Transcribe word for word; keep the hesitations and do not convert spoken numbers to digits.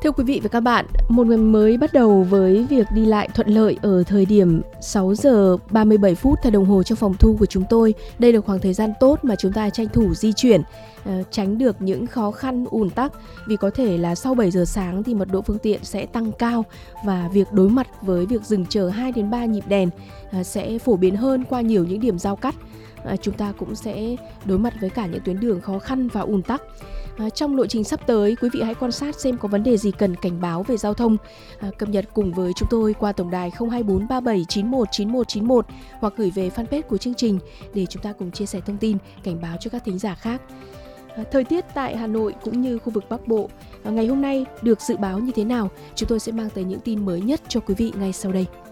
Thưa quý vị và các bạn, một ngày mới bắt đầu với việc đi lại thuận lợi ở thời điểm sáu giờ ba mươi bảy phút theo đồng hồ trong phòng thu của chúng tôi. Đây là khoảng thời gian tốt mà chúng ta tranh thủ di chuyển, uh, tránh được những khó khăn ùn tắc. Vì có thể là sau bảy giờ sáng thì mật độ phương tiện sẽ tăng cao và việc đối mặt với việc dừng chờ hai đến ba nhịp đèn uh, sẽ phổ biến hơn qua nhiều những điểm giao cắt. À, chúng ta cũng sẽ đối mặt với cả những tuyến đường khó khăn và ùn tắc. À, trong lộ trình sắp tới, quý vị hãy quan sát xem có vấn đề gì cần cảnh báo về giao thông. À, cập nhật cùng với chúng tôi qua tổng đài không hai bốn ba bảy chín một chín một chín một hoặc gửi về fanpage của chương trình để chúng ta cùng chia sẻ thông tin, cảnh báo cho các thính giả khác. À, thời tiết tại Hà Nội cũng như khu vực Bắc Bộ à, ngày hôm nay được dự báo như thế nào? Chúng tôi sẽ mang tới những tin mới nhất cho quý vị ngay sau đây.